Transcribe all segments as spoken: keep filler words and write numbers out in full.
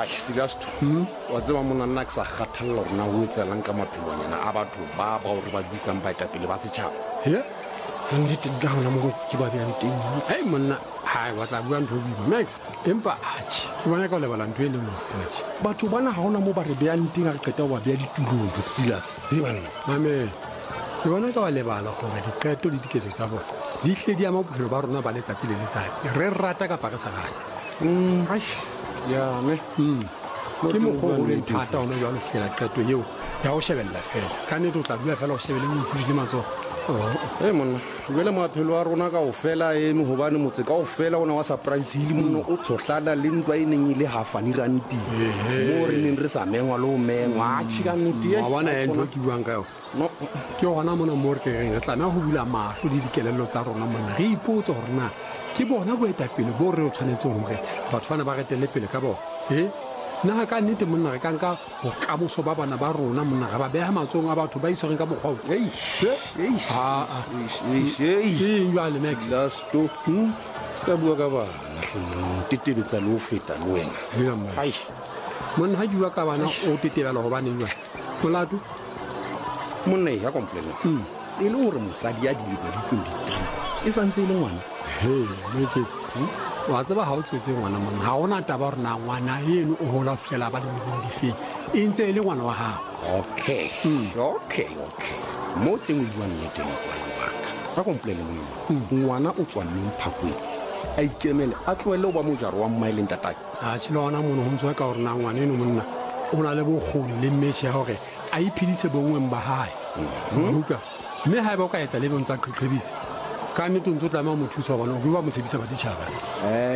Ai serious to wa tseba mona nna ke sa kgathalla rona ho etselang ka maphelonyana a batho ba ba hore ba bitsang baetapele ba setjhaba he ndi te dana mo ke ba bjang teng hey monna hai wa tla bua ntho bima Max empa achi ke bona ka lebala ntho e le mo fela batho bana ha ona mo ba re bjang teng a re qeta wa bja ditulong bo serious he bana mame ke bona ka wa lebala gore diqeto le diketso tsa bona di hle di ama bophelo ba rona ba letsatsi le letsatsi re rata ka pa re sa rata mm ai ya me mm ke mo go le thata ona jwa lo fela qeto eo ya o shebella fela ka ne tlo tla bua fela o shebelle mo ipudi le matso oh eh monna jwale maphelo a rona ka o fela eno hobane motse ka o fela ona wa surprise hile monna o tshohlala le ntwa e neng ile half ani randi mo re neng re sa mengwa lo mengwa a tshika nnete wa bona e ntwa ke buang ka yo no ke hona mona mo re ke re tla ho bula mahlo di dikelello tsa rona monna re ipotse hore na ke bona go eta pele bo re o tshwanetse hore batho bana ba retele pele ka bona eh na ka nnete monna re ka nka go kamoso ba bana ba rona monna ga ba beha matsong a batho ba isogeng ka bokgwa ei ei a a ei ke ya le Max last to ska bua ka bana hleng tetebetsa le ho feta le wena ya mma ai monna ha bua ka bana o tetebela go bana jwa molato monna ya complain e le hore mosadi ya dilemo di twenty-three e santse e le ngwana he Max wa tseba ha o tsetse ngwana monna ha ona taba gore na ngwana eno o hola fela ba le mo di fe e ntse e le ngwana wa ha okay okay okay mo teng o bua nnete mo tswana ka complain mo ngwana o tswa neng phakwe a ikemele a tloele o ba mojaro wa mmaileng tataki a tshilona mono ho ntse ka gore na ngwana eno monna o na le bogodi le mmetšhe ya gore a iphedise bongweng ba hae uka mme ha ba o ka etsa le bontsa qhiqhebise ka nnete o ntse o tlameha mo thusa bona o bua mo tshebisa ba ditšhaba eh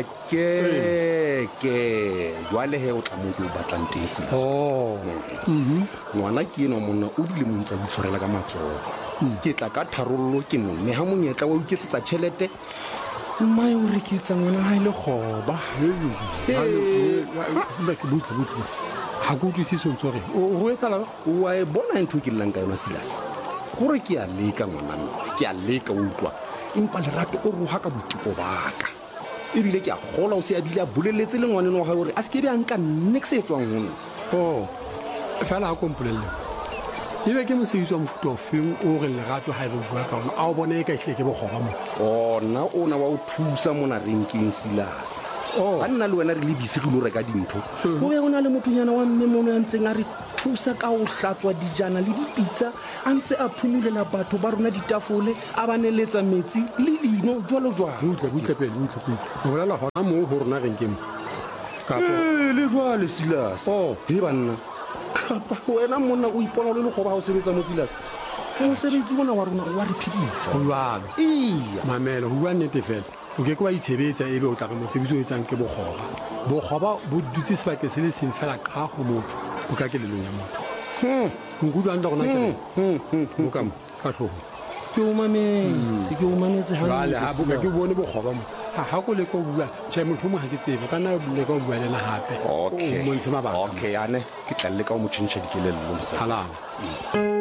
ke ke jwale he o tla mo go batlang teng se oh mhm ngwana ke eno monna o dile mo ntse a botshwarela ka matsogo ke tla ka tharollo ke nne ha monyetla wa uketsetsa tšhelete mma o reketsa ngwana ha ile goba ba ke butse butse ha go utlwisise ntse gore o o etsa la wa e bona ntho ke llang ka yona Silas gore ke a leka ngwana ke a leka o utlwa empa lerato o roha ka botiko baka ebile ke a gola o se a bile a boleletse le ngwaneno wa gae gore a se ke be a nka nne ke se etswang hono oh fela a kompolelle ebe ke mosebetsi wa mofuta o feng o re lerato ha e be bua ka ona a o bone ka ihle ke bogoba mo ona ona wa o thusa mona renkeng Silas oh a nna le wena re le bise go lo reka dintho go ya ona le mothonyana wa mme mono ya ntseng a re thusa ka o hlatswa dijana le dipitsa a ntse a phumulela batho ba rona ditafole a baneletsa metsi le dino jwalo jwalo butle butle pele butle butle o bolela gona mo go rona renkeng kapo eh le jwale Silas oh he banna kapa wena monna o ipona le le go ba o sebetsa mo Silas o sebetsi bona wa rona wa re phedisa go jalo iya mamela go bua nnete fela o ke ko ba itshebetsa ebe o tla ka mosebetsi o etsang ke bogoba bogoba bo dutse sebake se le seng fela ka go motho o ka ke lelong ya motho hmm nkutlwa ntla gona ke mo ka mo ka tlhogo ke o mametse ke o mametse ha jale ha bo ka ke bone bogoba mo ha ha go le ko bua tšhe motho mo ga ke tsebe ka nna le ka bua lena hape okay o montshe mabaka okay ane ke tla le ka o mo tšhentšha dikelello mo sa halama